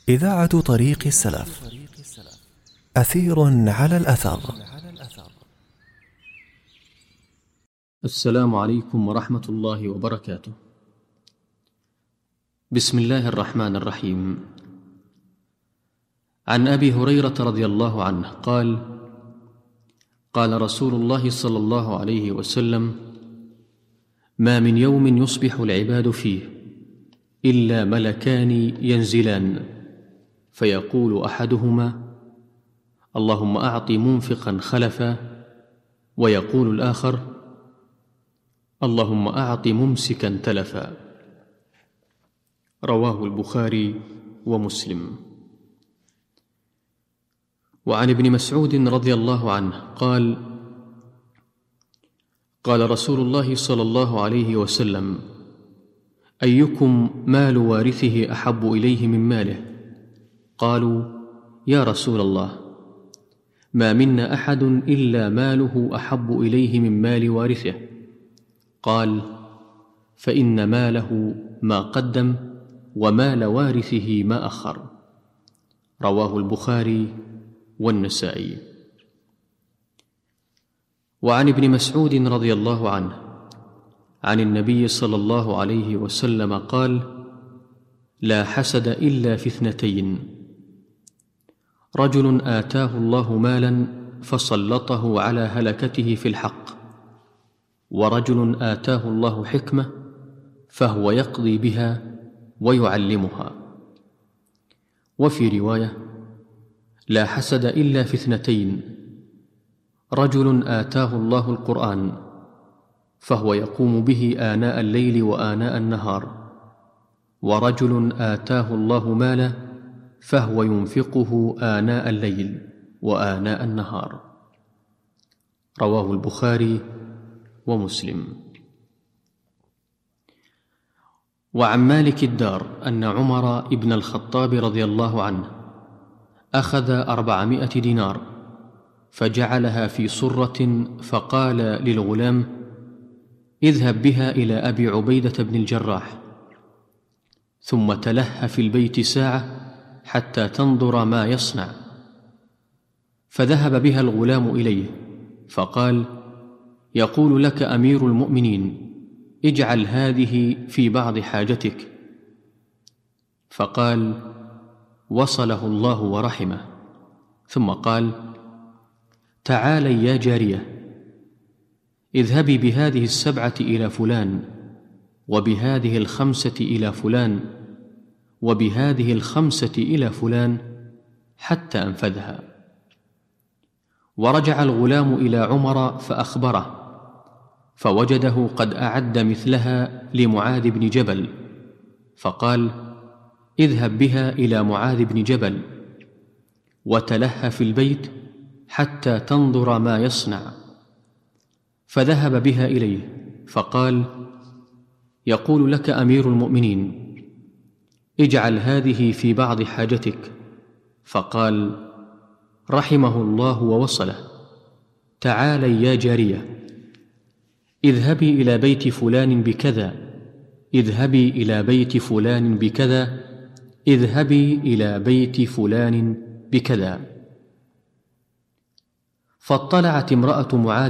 إذاعة طريق السلف. أثير على الأثر. السلام عليكم ورحمة الله وبركاته. بسم الله الرحمن الرحيم. عن أبي هريرة رضي الله عنه قال: قال رسول الله صلى الله عليه وسلم: ما من يوم يصبح العباد فيه إلا ملكان ينزلان، فيقول أحدهما: اللهم أعط منفقا خلفا، ويقول الآخر: اللهم أعط ممسكا تلفا. رواه البخاري ومسلم. وعن ابن مسعود رضي الله عنه قال: قال رسول الله صلى الله عليه وسلم: أيكم مال وارثه أحب إليه من ماله؟ قالوا: يا رسول الله، ما منا أحد إلا ماله أحب إليه من مال وارثه. قال: فإن ماله ما قدم، ومال وارثه ما أخر. رواه البخاري والنسائي. وعن ابن مسعود رضي الله عنه عن النبي صلى الله عليه وسلم قال: لا حسد إلا في اثنتين: رجل آتاه الله مالا فسلطه على هلكته في الحق، ورجل آتاه الله حكمة فهو يقضي بها ويعلمها. وفي رواية: لا حسد إلا في اثنتين: رجل آتاه الله القرآن فهو يقوم به آناء الليل وآناء النهار، ورجل آتاه الله مالا فهو ينفقه آناء الليل وآناء النهار. رواه البخاري ومسلم. وعن مالك الدار أن عمر بن الخطاب رضي الله عنه أخذ 400 دينار فجعلها في صرة، فقال للغلام: اذهب بها إلى أبي عبيدة بن الجراح، ثم تلهى في البيت ساعة حتى تنظر ما يصنع. فذهب بها الغلام إليه فقال: يقول لك أمير المؤمنين: اجعل هذه في بعض حاجتك. فقال: وصله الله ورحمه. ثم قال: تعالي يا جارية، اذهبي بهذه 7 إلى فلان، وبهذه 5 إلى فلان، وبهذه 5 إلى فلان، حتى أنفذها. ورجع الغلام إلى عمر فأخبره، فوجده قد أعد مثلها لمعاذ بن جبل، فقال: اذهب بها إلى معاذ بن جبل، وتلهى في البيت حتى تنظر ما يصنع. فذهب بها إليه فقال: يقول لك أمير المؤمنين: اجعل هذه في بعض حاجتك. فقال: رحمه الله ووصله. تعالي يا جارية، اذهبي إلى بيت فلان بكذا، اذهبي إلى بيت فلان بكذا، اذهبي إلى بيت فلان بكذا. فاطلعت امرأة معاذ